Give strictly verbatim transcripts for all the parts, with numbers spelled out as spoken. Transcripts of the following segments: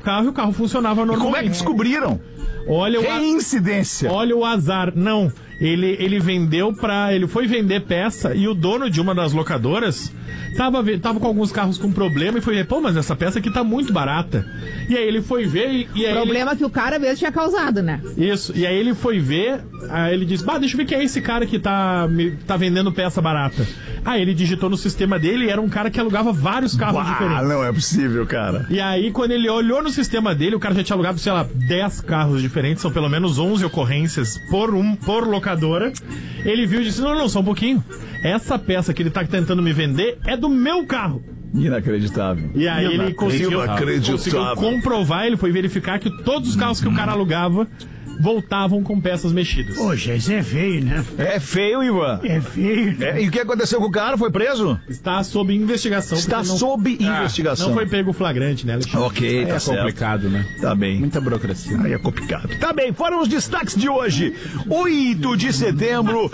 carro e o carro funcionava normalmente. Como é que descobriram? Olha o Reincidência. Olha o azar. Não, ele, ele vendeu pra... Ele foi vender peça e o dono de uma das locadoras tava, tava com alguns carros com problema e foi ver, pô, mas essa peça aqui tá muito barata. E aí ele foi ver e... e aí problema ele... que o cara mesmo tinha causado, né? Isso, e aí ele foi ver, aí ele disse, bah, deixa eu ver quem é esse cara que tá, me, tá vendendo peça barata. Aí ele digitou no sistema dele e era um cara que alugava vários carros Bah, diferentes. não é possível, cara. E aí, quando ele olhou no sistema dele, o cara já tinha alugado, sei lá, dez carros diferentes, são pelo menos onze ocorrências por, um, por locadora. Ele viu e disse, não, não, só um pouquinho. Essa peça que ele tá tentando me vender é do meu carro. Inacreditável. E aí ele conseguiu, conseguiu comprovar, ele foi verificar que todos os carros que o cara alugava voltavam com peças mexidas. Poxa, isso é feio, né? É feio, Ivan. É feio. É, e o que aconteceu com o cara? Foi preso? Está sob investigação. Está não... sob ah, investigação. Não foi pego flagrante, né, Alexandre? Ok, aí tá é certo. complicado, né? Tá bem. Muita burocracia. Aí é complicado. Tá bem, foram os destaques de hoje. oito de setembro...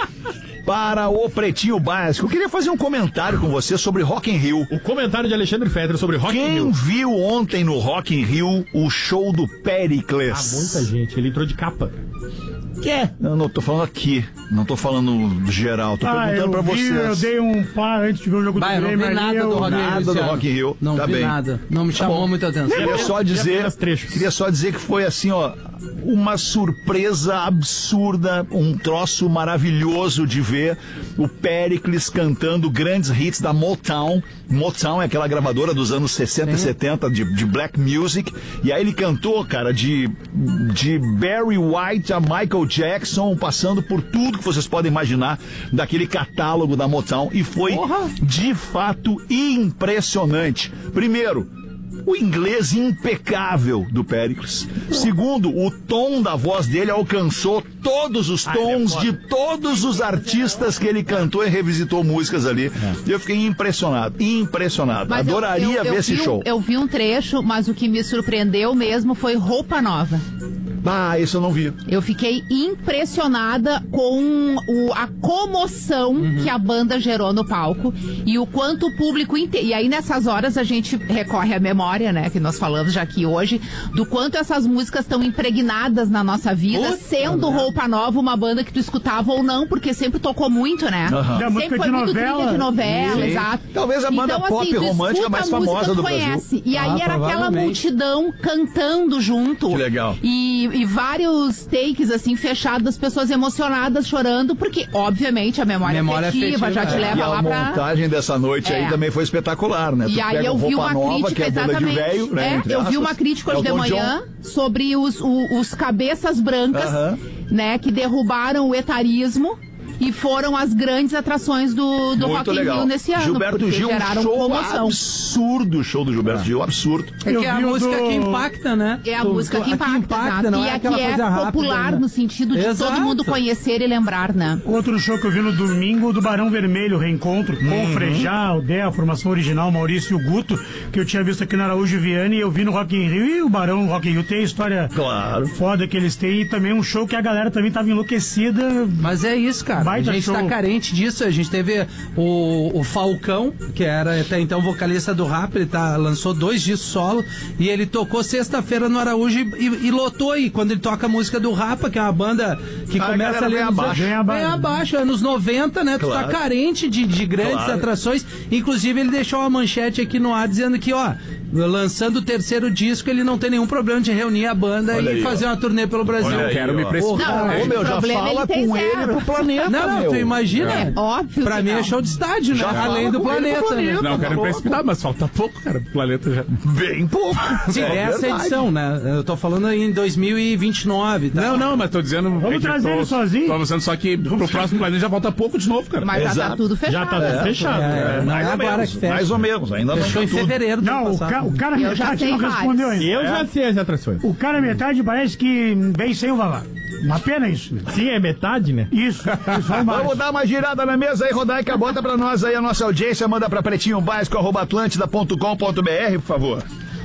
para o Pretinho Básico. Eu queria fazer um comentário com você sobre Rock in Rio. O comentário de Alexandre Fetter sobre Rock in Rio. Quem viu ontem no Rock in Rio o show do Péricles? Ah, muita gente. Ele entrou de capa. Que? Não, não, tô falando aqui. Não tô falando geral. Tô ah, perguntando pra vi, vocês. Eu dei um par antes de ver o jogo Vai, do Grêmio. Não vi nada do Rock in Rio. Nada do Rock in Rio. Não tá vi bem. nada. Não me chamou tá muita atenção. Queria só dizer, trechos. queria só dizer que foi assim, ó, uma surpresa absurda, um troço maravilhoso de ver o Péricles cantando grandes hits da Motown. Motown é aquela gravadora dos anos sessenta e setenta de, de black music. E aí ele cantou, cara, de, de Barry White a Michael Jackson, passando por tudo que vocês podem imaginar daquele catálogo da Motown. E foi, Porra. de fato, impressionante. Primeiro, o inglês impecável do Péricles. Segundo, o tom da voz dele alcançou todos os tons de todos os artistas que ele cantou e revisitou músicas ali. É. Eu fiquei impressionado, impressionado. Mas Adoraria eu, eu, eu ver esse vi, show. Eu vi um trecho, mas o que me surpreendeu mesmo foi Roupa Nova. Ah, isso eu não vi. Eu fiquei impressionada com o, a comoção uhum. que a banda gerou no palco e o quanto o público inteiro... E aí nessas horas a gente recorre à memória, né, que nós falamos já aqui hoje, do quanto essas músicas estão impregnadas na nossa vida, Puta sendo né? Roupa Nova uma banda que tu escutava ou não, porque sempre tocou muito, né? Uhum. Sempre foi muito trilha de novela, Sim. exato. Talvez a banda então, pop assim, romântica mais famosa do conhece. Brasil. E aí ah, era aquela multidão cantando junto. Que legal. E, e vários takes, assim, fechados, das pessoas emocionadas, chorando, porque, obviamente, a memória, memória afetiva, afetiva já te leva e lá a pra... a montagem dessa noite é. aí também foi espetacular, né? E tu aí eu vi uma nova, crítica, que é exatamente, véio, né, é, eu vi uma crítica hoje de manhã sobre os, os, os cabeças brancas, uh-huh. né, que derrubaram o etarismo e foram as grandes atrações do, do Rock in Rio nesse ano. Gilberto Gil, um show comoção. absurdo, o show do Gilberto é. Gil, absurdo. É que é a música do... que impacta, né? É a tu, música tu, que impacta, impacta não e é a que é popular rápida, né? No sentido de Exato. Todo mundo conhecer e lembrar, né? Outro show que eu vi no domingo do Barão Vermelho, Reencontro, uhum. com o Frejá, o Dé, a formação original, Maurício e o Guto, que eu tinha visto aqui no Araújo Viana e eu vi no Rock in Rio, e o Barão Rock in Rio tem a história claro. foda que eles têm, e também um show que a galera também tava enlouquecida. Mas é isso, cara. Baita a gente show. Tá carente disso, a gente teve o, o Falcão, que era até então vocalista do rap, ele tá, lançou dois discos solo, e ele tocou sexta-feira no Araújo e, e, e lotou aí, quando ele toca a música do Rapa, que é uma banda que ah, começa ali nos abaixo. Vem abaixo. abaixo, anos noventa, né? Claro. Tu tá carente de, de grandes claro. atrações, inclusive ele deixou uma manchete aqui no ar dizendo que, ó, lançando o terceiro disco, ele não tem nenhum problema de reunir a banda Olha e aí, fazer ó. uma turnê pelo Brasil. Olha eu aí, quero ó. me precipitar. Não, meu, já fala ele com ele pro planeta, Não, não, meu. tu imagina. É, óbvio. Pra mim não. é show de estádio, né? Já além do planeta. planeta. Não, eu quero me precipitar, mas falta pouco, cara. O planeta já... Bem pouco. Sim, é essa verdade. edição, né? Eu tô falando aí em dois mil e vinte e nove. Tá? Não, não, mas tô dizendo... Vamos é trazer tô, ele sozinho. Tô avisando só que pro próximo planeta já falta pouco de novo, cara. Mas Exato. já tá tudo fechado. Já tá é, fechado. É, é, não é agora menos, que fecha. mais ou menos, ainda não Fechou em tudo. fevereiro do Não, ano o, passado. ca, o cara Eu já metade sei não vários. respondeu ainda. Eu é. já sei as atrações. O cara metade parece que vem sem o Vavá. Uma pena isso, né? Sim, é metade, né? Isso, isso vai mais. Vamos dar uma girada na mesa aí, Rodaica, bota pra nós aí a nossa audiência, manda pra pretinho básico arroba atlântida ponto com ponto br, por favor.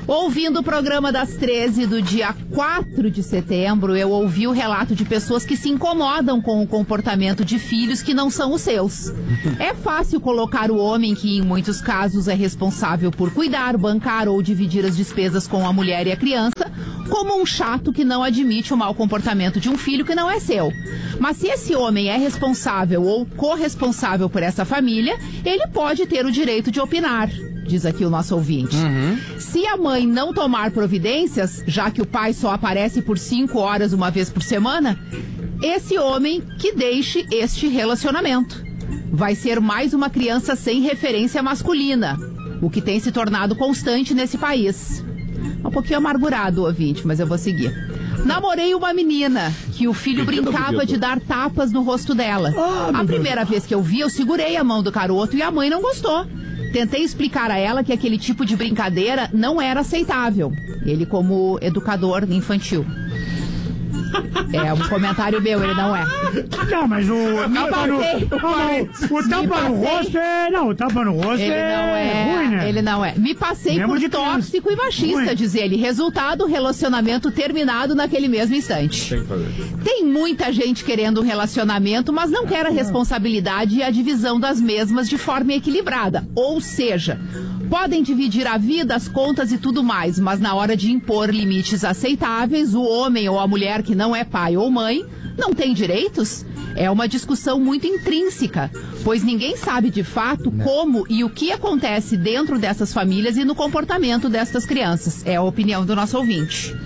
Ouvindo o programa das treze do dia quatro de setembro, eu ouvi o relato de pessoas que se incomodam com o comportamento de filhos que não são os seus. É fácil colocar o homem, que em muitos casos é responsável por cuidar, bancar ou dividir as despesas com a mulher e a criança, como um chato que não admite o mau comportamento de um filho que não é seu. Mas se esse homem é responsável ou corresponsável por essa família, ele pode ter o direito de opinar, diz aqui o nosso ouvinte. Uhum. Se a mãe não tomar providências, já que o pai só aparece por cinco horas uma vez por semana, esse homem que deixe este relacionamento. Vai ser mais uma criança sem referência masculina, o que tem se tornado constante nesse país. Um pouquinho amargurado o ouvinte, mas eu vou seguir. Namorei uma menina que o filho brincava de dar tapas no rosto dela. A primeira vez que eu vi, eu segurei a mão do garoto e a mãe não gostou. Tentei explicar a ela que aquele tipo de brincadeira não era aceitável. Ele como educador infantil. É um comentário meu, ele não é. Não, mas o tapa no, não, o tapa no rosto é... Não, o tapa no rosto ele é, não é ruim, né? Ele não é. Me passei Mesmo por tóxico e machista, ruim. diz ele. Resultado, relacionamento terminado naquele mesmo instante. Tem que fazer. Tem muita gente querendo um relacionamento, mas não quer a responsabilidade e a divisão das mesmas de forma equilibrada. Ou seja, podem dividir a vida, as contas e tudo mais, mas na hora de impor limites aceitáveis, o homem ou a mulher que não é pai ou mãe não tem direitos? É uma discussão muito intrínseca, pois ninguém sabe de fato como e o que acontece dentro dessas famílias e no comportamento destas crianças. É a opinião do nosso ouvinte.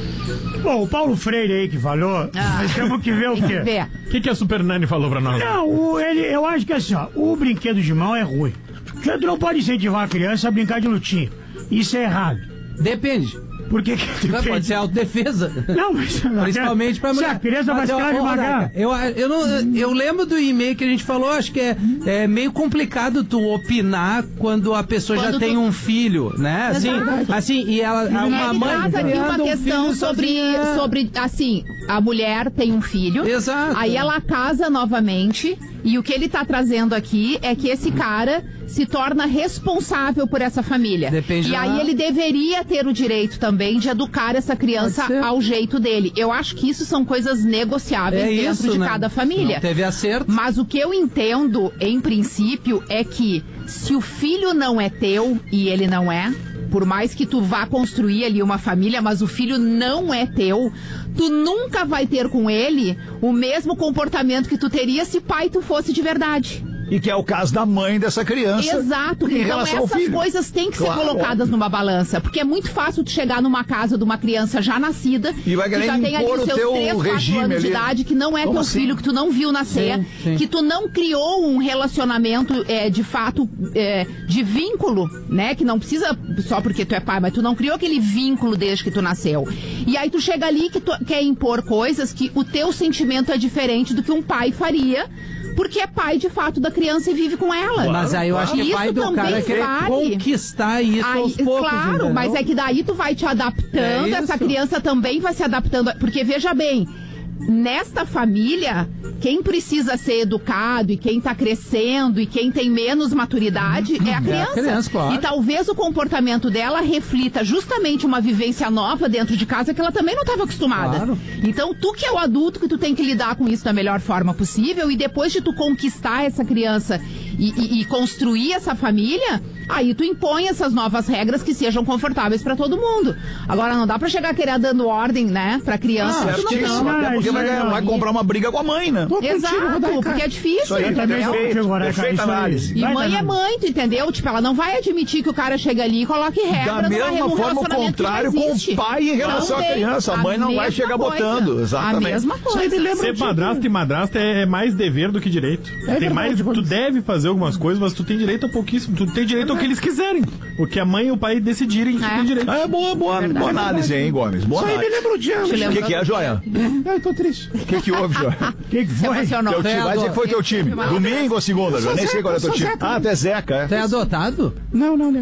Bom, o Paulo Freire aí que falou, Ah, nós temos que ver o quê? O que, que a Super Nani falou pra nós? Não, o, ele, eu acho que assim, ó, o brinquedo de mão é ruim. Você não pode incentivar a criança a brincar de lutinha. Isso é errado. Depende. Por que que Não, pode ser autodefesa. Não, mas... Principalmente pra mulher. Se a criança vai Mas eu- ficar ô, devagar. Rodaica, Eu, eu, não, eu lembro do e-mail que a gente falou, acho que é, é meio complicado tu opinar quando a pessoa Quando já tu- tem um filho, né? Assim, Exato. assim e ela, uma Ele mãe traz aqui criando uma um questão filho sobre, sozinha. sobre, assim, a mulher tem um filho. Exato. Aí ela casa novamente. E o que ele tá trazendo aqui é que esse cara se torna responsável por essa família. Depende e da- aí ele deveria ter o direito também de educar essa criança Pode ser. ao jeito dele. Eu acho que isso são coisas negociáveis É dentro isso, de né? cada família. Não teve acerto. Mas o que eu entendo, em princípio, é que se o filho não é teu e ele não é, por mais que tu vá construir ali uma família, mas o filho não é teu, tu nunca vai ter com ele o mesmo comportamento que tu teria se pai tu fosse de verdade. E que é o caso da mãe dessa criança. Exato. em Então relação ao essas filho. coisas têm que Claro, ser colocadas óbvio. numa balança. Porque é muito fácil tu chegar numa casa de uma criança já nascida, E vai que querer já tem ali impor os o seus teu três, quatro regime anos de ali. idade, que não é Como teu assim? filho, que tu não viu nascer, Sim, sim. que tu não criou um relacionamento é, de fato é, de vínculo, né? Que não precisa só porque tu é pai, mas tu não criou aquele vínculo desde que tu nasceu. E aí tu chega ali que tu quer impor coisas que o teu sentimento é diferente do que um pai faria, porque é pai de fato da criança e vive com ela. Mas aí eu acho que Isso pai do também cara quer vale. conquistar isso Aí, aos poucos. claro, entendeu? mas é que daí tu vai te adaptando, É essa isso. criança também vai se adaptando. Porque veja bem, nesta família, quem precisa ser educado e quem tá crescendo e quem tem menos maturidade é a criança. criança, claro. E talvez o comportamento dela reflita justamente uma vivência nova dentro de casa que ela também não estava acostumada. Claro. Então, tu que é o adulto, que tu tem que lidar com isso da melhor forma possível, e depois de tu conquistar essa criança e, e- e construir essa família, aí tu impõe essas novas regras que sejam confortáveis pra todo mundo. Agora, não dá pra chegar querendo dando ordem, né, pra criança. Ah, tu não certíssimo. tem- Até porque isso vai, aí, vai comprar uma briga com a mãe, né? Exato, porque é difícil. Isso aí, Eu também entendeu? sou perfeito, contigo, Rodaica, perfeita isso aí. análise. E Vai, mãe é Danilo. mãe, tu entendeu? Tipo, ela não vai admitir que o cara chega ali e coloque regra Da numa- mesma num forma, o relacionamento que já contrário com existe. o pai em relação à Também, criança. A mãe não vai mesma chegar coisa. botando, exatamente. A mesma coisa. Ser padrasto e madrasta é, é mais dever do que direito. tem mais, tu deve fazer algumas coisas, mas tu tem direito a pouquíssimo. Tu tem direito ao que eles quiserem. O que a mãe e o pai decidirem, tu É. tem direito. É boa, boa, boa análise, hein, Gomes? Boa Isso aí me análise. lembra o dia. Te O que, que é, Joia? Eu tô triste. O que, que houve, Joia? O que, que Se foi? emocionou. Teu time, vai dizer que foi teu time. Domingo ou segunda, Joia? Nem sei qual é teu sou time. Zeca. Ah, tu é Zeca, Tu é é? adotado? Não, não, nego.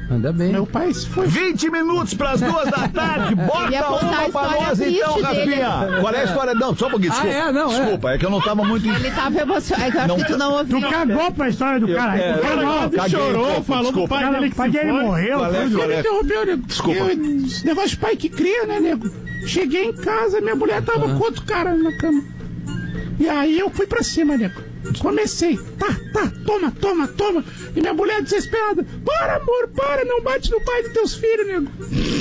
Ainda bem. Meu pai se foi. vinte minutos pras duas da tarde. Ia Bota contar a uma pra história nós então, triste dele. Rafinha. Qual é a história? Não, só um pouquinho, desculpa. Ah, é? Não, é. Desculpa, é que eu não tava muito... Ele tava emocionado. Eu acho Não, que tu não ouviu. Tu cagou pra história do cara. é, Foi eu- mal. eu- Caguei um chorou, pouco, falou pro desculpa. pai Cara, dele o que pai se dele foi. morreu. Qual é, foi- qual Ele é? interrompeu, nego. Desculpa. Eu, esse negócio de pai que cria, né, nego? Cheguei em casa, minha mulher tava com outro cara na cama. E aí eu fui pra cima, nego. Comecei. Tá, tá, toma, toma, toma. E minha mulher desesperada. Para, amor, para, não bate no pai dos teus filhos, nego.